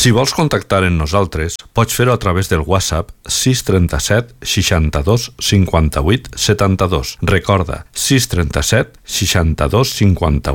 Si vols contactar amb nosaltres, pots fer-ho a través del WhatsApp 637 62 58 72. Recorda, 637 62 58